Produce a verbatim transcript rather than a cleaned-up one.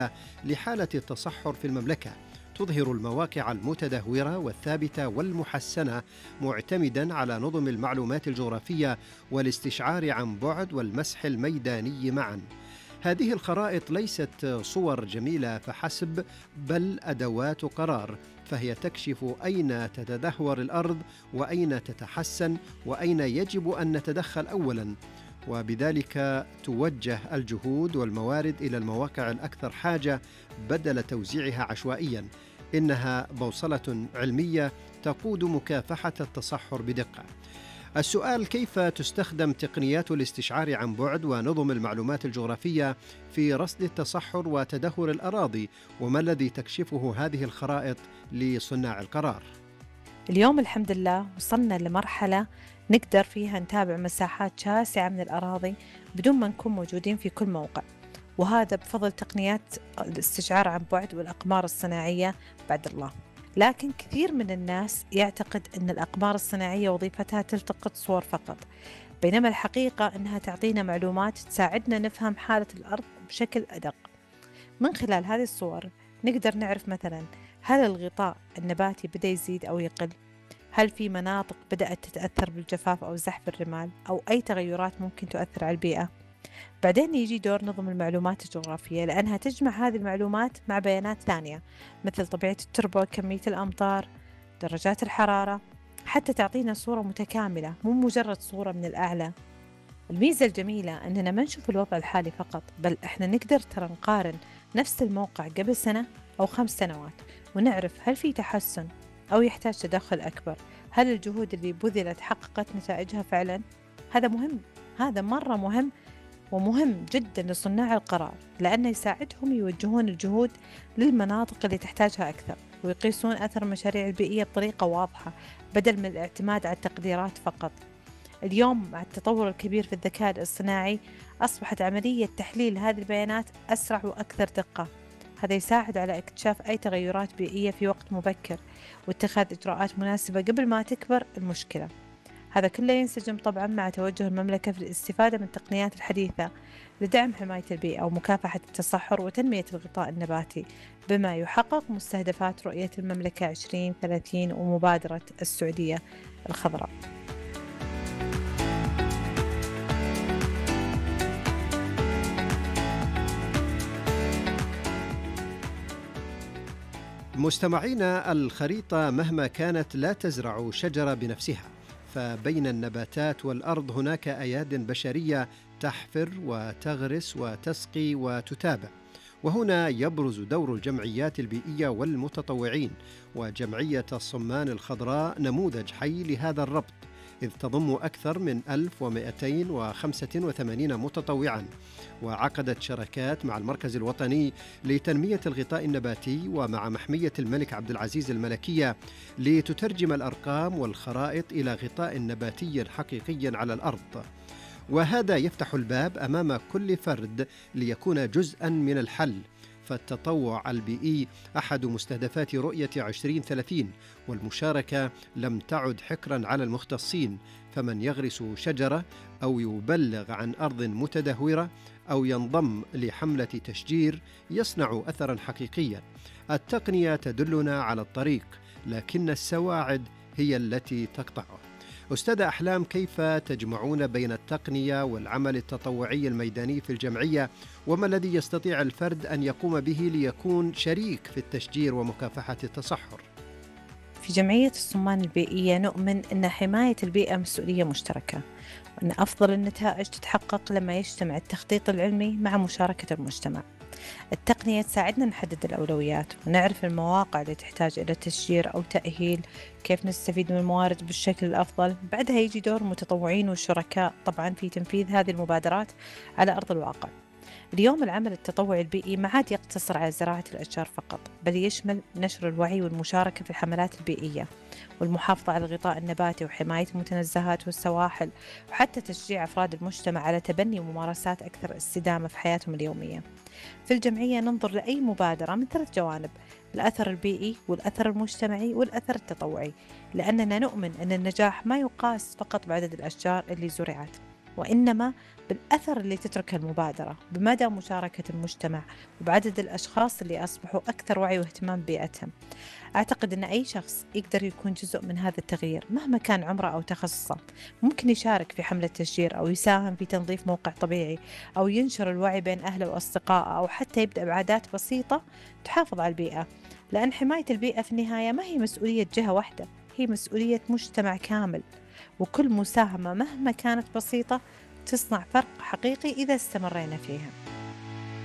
لحالة التصحر في المملكة، تظهر المواقع المتدهورة والثابتة والمحسنة معتمدا على نظم المعلومات الجغرافية والاستشعار عن بعد والمسح الميداني معا. هذه الخرائط ليست صور جميلة فحسب، بل أدوات قرار، فهي تكشف أين تتدهور الأرض وأين تتحسن وأين يجب أن نتدخل أولاً، وبذلك توجه الجهود والموارد إلى المواقع الأكثر حاجة بدل توزيعها عشوائياً. إنها بوصلة علمية تقود مكافحة التصحر بدقة. السؤال: كيف تستخدم تقنيات الاستشعار عن بعد ونظم المعلومات الجغرافية في رصد التصحر وتدهور الأراضي، وما الذي تكشفه هذه الخرائط لصناع القرار؟ اليوم الحمد لله وصلنا لمرحلة نقدر فيها نتابع مساحات شاسعة من الأراضي بدون ما نكون موجودين في كل موقع، وهذا بفضل تقنيات الاستشعار عن بعد والأقمار الصناعية بعد الله. لكن كثير من الناس يعتقد أن الأقمار الصناعية وظيفتها تلتقط صور فقط، بينما الحقيقة أنها تعطينا معلومات تساعدنا نفهم حالة الأرض بشكل أدق. من خلال هذه الصور نقدر نعرف مثلا هل الغطاء النباتي بدأ يزيد أو يقل، هل في مناطق بدأت تتأثر بالجفاف أو زحف الرمال، أو أي تغيرات ممكن تؤثر على البيئة. بعدين يجي دور نظم المعلومات الجغرافية، لأنها تجمع هذه المعلومات مع بيانات ثانية مثل طبيعة التربة، كمية الأمطار، درجات الحرارة، حتى تعطينا صورة متكاملة مو مجرد صورة من الأعلى. الميزة الجميلة أننا ما نشوف الوضع الحالي فقط، بل إحنا نقدر ترى نقارن نفس الموقع قبل سنة أو خمس سنوات ونعرف هل في تحسن أو يحتاج تدخل أكبر، هل الجهود اللي بذلت حققت نتائجها فعلا. هذا مهم، هذا مرة مهم، ومهم جدا لصناع القرار، لأنه يساعدهم يوجهون الجهود للمناطق اللي تحتاجها أكثر، ويقيسون أثر المشاريع البيئية بطريقة واضحة بدل من الاعتماد على التقديرات فقط. اليوم مع التطور الكبير في الذكاء الاصطناعي أصبحت عملية تحليل هذه البيانات أسرع وأكثر دقة. هذا يساعد على اكتشاف أي تغيرات بيئية في وقت مبكر واتخاذ إجراءات مناسبة قبل ما تكبر المشكلة. هذا كله ينسجم طبعا مع توجه المملكة في الاستفادة من التقنيات الحديثة لدعم حماية البيئة ومكافحة التصحر وتنمية الغطاء النباتي، بما يحقق مستهدفات رؤية المملكة عشرين ثلاثين ومبادرة السعودية الخضراء. مستمعينا، الخريطة مهما كانت لا تزرع شجرة بنفسها، فبين النباتات والأرض هناك أياد بشرية تحفر وتغرس وتسقي وتتابع. وهنا يبرز دور الجمعيات البيئية والمتطوعين، وجمعية الصمان الخضراء نموذج حي لهذا الربط، إذ تضم أكثر من ألف ومئتين وخمسة وثمانين متطوعاً، وعقدت شراكات مع المركز الوطني لتنمية الغطاء النباتي ومع محمية الملك عبد العزيز الملكية لتترجم الأرقام والخرائط إلى غطاء نباتي حقيقي على الأرض. وهذا يفتح الباب أمام كل فرد ليكون جزءاً من الحل، فالتطوع البيئي أحد مستهدفات رؤية عشرين ثلاثين، والمشاركة لم تعد حكراً على المختصين، فمن يغرس شجرة أو يبلغ عن أرض متدهورة أو ينضم لحملة تشجير يصنع أثراً حقيقياً. التقنية تدلنا على الطريق، لكن السواعد هي التي تقطعه. أستاذ أحلام، كيف تجمعون بين التقنية والعمل التطوعي الميداني في الجمعية، وما الذي يستطيع الفرد أن يقوم به ليكون شريك في التشجير ومكافحة التصحر؟ في جمعية الصمان البيئية نؤمن أن حماية البيئة مسؤولية مشتركة، وأن أفضل النتائج تتحقق لما يجتمع التخطيط العلمي مع مشاركة المجتمع. التقنية تساعدنا نحدد الأولويات ونعرف المواقع اللي تحتاج إلى تشجير أو تأهيل، كيف نستفيد من الموارد بالشكل الأفضل. بعدها يجي دور المتطوعين والشركاء طبعا في تنفيذ هذه المبادرات على أرض الواقع. اليوم العمل التطوعي البيئي ما عاد يقتصر على زراعة الأشجار فقط، بل يشمل نشر الوعي والمشاركة في الحملات البيئية والمحافظة على الغطاء النباتي وحماية المتنزهات والسواحل، وحتى تشجيع أفراد المجتمع على تبني ممارسات أكثر استدامة في حياتهم اليومية. في الجمعية ننظر لأي مبادرة من ثلاث جوانب: الأثر البيئي والأثر المجتمعي والأثر التطوعي، لأننا نؤمن أن النجاح ما يقاس فقط بعدد الأشجار اللي زرعت، وإنما بالأثر اللي تتركه المبادرة، بمدى مشاركة المجتمع، وبعدد الأشخاص اللي أصبحوا أكثر وعي واهتمام ببيئتهم. أعتقد أن أي شخص يقدر يكون جزء من هذا التغيير مهما كان عمره أو تخصصه. ممكن يشارك في حملة تشجير، أو يساهم في تنظيف موقع طبيعي، أو ينشر الوعي بين أهله وأصدقائه، أو حتى يبدأ بعادات بسيطة تحافظ على البيئة. لأن حماية البيئة في النهاية ما هي مسؤولية جهة واحدة، هي مسؤولية مجتمع كامل، وكل مساهمة مهما كانت بسيطة تصنع فرق حقيقي إذا استمرينا فيها.